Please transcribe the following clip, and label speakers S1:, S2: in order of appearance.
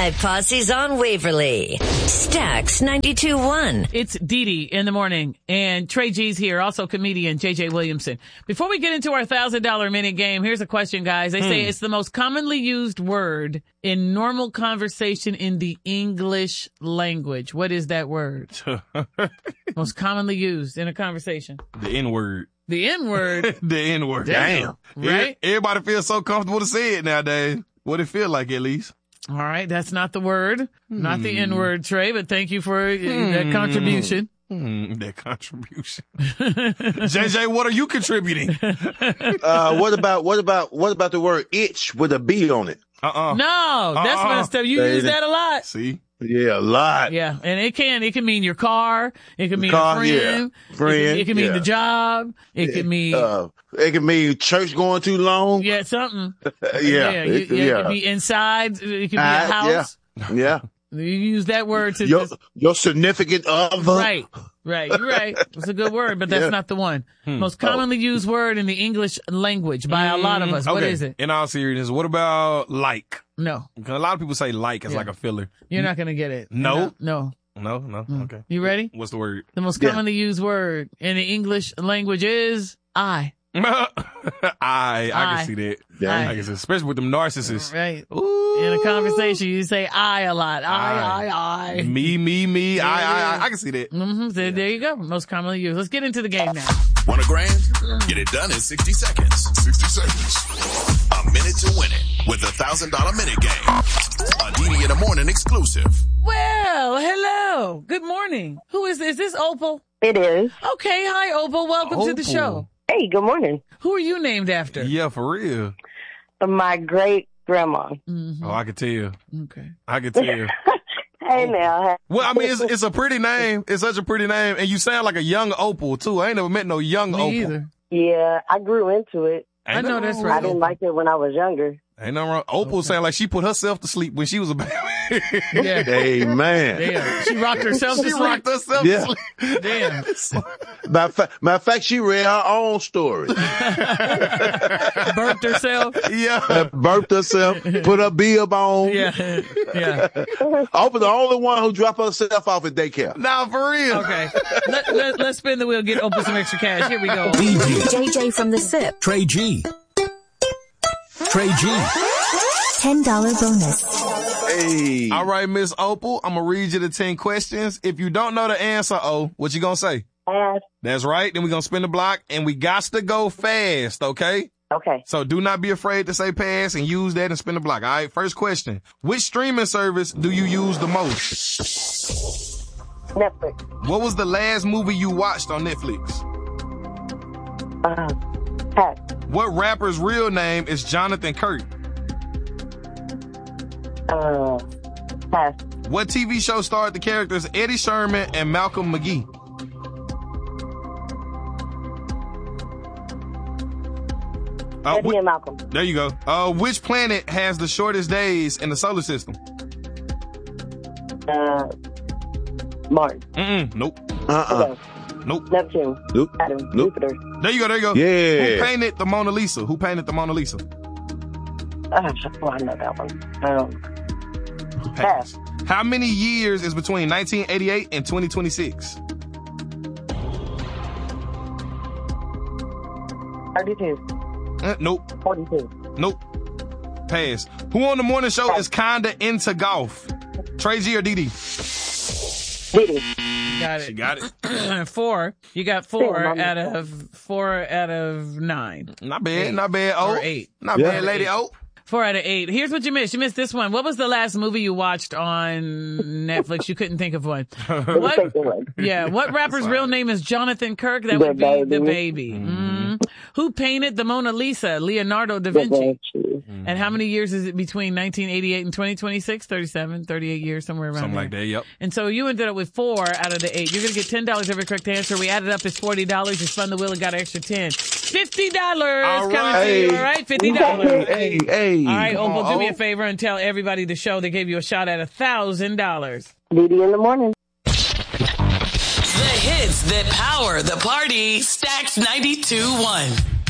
S1: 5 posses on Waverly. Stacks 92.1.
S2: It's Dee Dee in the morning, and Trey G's here, also comedian JJ Williamson. Before we get into our $1,000 minute game, here's a question, guys. They say it's the most commonly used word in normal conversation in the English language. What is that word? Most commonly used in a conversation.
S3: The N-word.
S2: The N-word?
S3: The N-word.
S2: Damn. Right?
S3: Everybody feels so comfortable to say it nowadays. What it feel like, at least.
S2: All right, that's not the word, not the N-word, Trey, but thank you for that contribution.
S3: That contribution. JJ, what are you contributing?
S4: What about the word itch with a B on it?
S2: No, that's messed up. You use that a lot.
S3: See?
S4: Yeah, a lot.
S2: Yeah, and it can mean your car. It can mean a friend.
S4: Yeah. Friend.
S2: It can mean the job. It can mean
S4: it can mean church going too long.
S2: Yeah, something.
S4: It
S2: can be inside. It can be a house.
S4: Yeah.
S2: You use that word to
S4: your significant other.
S2: Right. You're right. It's a good word, but that's not the one. Most commonly used word in the English language by a lot of us.
S3: Okay.
S2: What is it?
S3: In all seriousness, what about like?
S2: No.
S3: Because a lot of people say like as like a filler.
S2: You're not going to get it.
S3: No?
S2: No.
S3: Okay.
S2: You ready?
S3: What's the word?
S2: The most commonly used word in the English language is I.
S3: I can see that.
S4: Yeah.
S3: I can see, especially with them narcissists.
S2: Right.
S3: Ooh.
S2: In a conversation, you say I a lot. I.
S3: Me. I can see that.
S2: Mm-hmm. So there you go. Most commonly used. Let's get into the game now.
S5: Want $1,000? Get it done in 60 seconds. 60 seconds. A minute to win it with the $1,000 minute game. A Dee Dee in the morning exclusive.
S2: Well, hello. Good morning. Who is this? Is this Opal?
S6: It is.
S2: Okay. Hi, Opal. Welcome to the show.
S6: Hey, good morning.
S2: Who are you named after?
S3: Yeah, for real.
S6: My great grandma.
S2: Mm-hmm.
S3: Oh, I can tell.
S2: Okay.
S3: I can tell.
S6: Hey now.
S3: Well, I mean, it's a pretty name. It's such a pretty name, and you sound like a young Opal too. I ain't never met no young Opal.
S2: Either.
S6: Yeah, I grew into it.
S2: I know that's
S6: I
S2: right.
S6: didn't like it when I was younger.
S3: Ain't nothing wrong. Opal sound like she put herself to sleep when she was a baby.
S2: Yeah.
S4: Amen.
S2: Damn. She rocked herself to
S3: She
S2: sleep.
S3: rocked herself to sleep.
S2: Damn.
S4: Matter of fact, she read her own story.
S2: Burped herself.
S3: Yeah.
S4: Burped herself, put her bib on.
S2: Yeah.
S4: Open the only one who dropped herself off at daycare.
S3: Nah, for real.
S2: Okay. Let's spin the wheel, get Opal some extra cash. Here we go.
S1: JJ from the SIP.
S7: Trey G.
S1: $10 bonus.
S4: Hey.
S3: All right, Miss Opal, I'm going to read you the 10 questions. If you don't know the answer, what you going to say?
S6: Pass.
S3: That's right. Then we're going to spin the block, and we got to go fast, okay?
S6: Okay.
S3: So do not be afraid to say pass and use that and spin the block. All right, first question. Which streaming service do you use the most?
S6: Netflix.
S3: What was the last movie you watched on Netflix?
S6: Pass.
S3: What rapper's real name is Jonathan Kirk?
S6: Pass.
S3: What TV show starred the characters Eddie Sherman and Malcolm McGee?
S6: Eddie and Malcolm.
S3: There you go. Which planet has the shortest days in the solar system?
S6: Mars.
S3: Nope.
S6: Okay.
S3: Nope.
S6: Neptune.
S4: Nope.
S6: Saturn.
S4: Nope.
S6: Jupiter.
S3: There you go.
S4: Yeah.
S3: Who painted the Mona Lisa?
S6: I know that one. Pass.
S3: How many years is between 1988 and 2026?
S6: 32.
S3: Nope.
S6: 42.
S3: Nope. Pass. Who on the morning show is kinda into golf? Trey G or Dee Dee?
S6: Dee Dee.
S2: Got it.
S3: She got it.
S2: 4. You got 4 out of 9.
S3: Not bad. Oh,
S2: Or 8.
S3: Not bad, Lady O.
S2: 4 out of 8. Here's what you missed. You missed this one. What was the last movie you watched on Netflix? You couldn't think of one. What rapper's real name is Jonathan Kirk? That would be The Baby. Mm-hmm. Who painted the Mona Lisa? Leonardo da Vinci. And how many years is it between 1988 and 2026? 37, 38 years, somewhere around
S3: Something
S2: there.
S3: like that, yep.
S2: And so you ended up with 4 out of the 8. You're going to get $10 every correct answer. We added up as $40. You spun the wheel and got an extra 10. $50 coming to you, all right? $50.
S4: Hey.
S2: All right, Opal, do me a favor and tell everybody the show they gave you a shot at $1,000.
S6: Dee Dee in the morning.
S8: The hits that power the party. Stacks 92.1.